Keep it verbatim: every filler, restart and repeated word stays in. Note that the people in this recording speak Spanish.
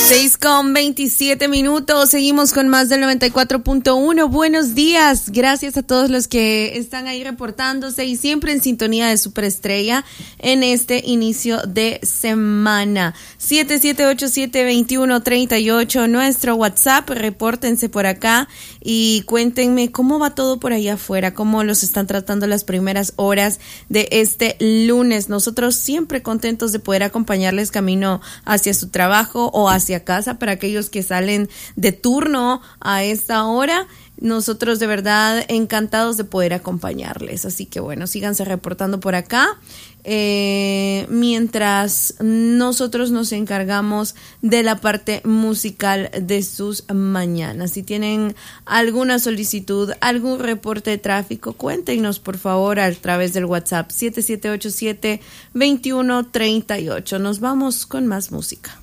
seis con veintisiete minutos. Seguimos con más del noventa y cuatro punto uno. Buenos días. Gracias a todos los que están ahí reportándose y siempre en sintonía de Superestrella en este inicio de semana. siete siete ocho siete, dos uno tres ocho. Nuestro WhatsApp. Repórtense por acá y cuéntenme cómo va todo por allá afuera, cómo los están tratando las primeras horas de este lunes. Nosotros siempre contentos de poder acompañarles camino hacia su trabajo o hacia casa para aquellos que salen de turno a esta hora. Nosotros de verdad encantados de poder acompañarles. Así que bueno, síganse reportando por acá. Eh, mientras nosotros nos encargamos de la parte musical de sus mañanas. Si tienen alguna solicitud, algún reporte de tráfico, cuéntenos por favor a través del WhatsApp siete siete ocho siete, dos uno tres ocho. Nos vamos con más música.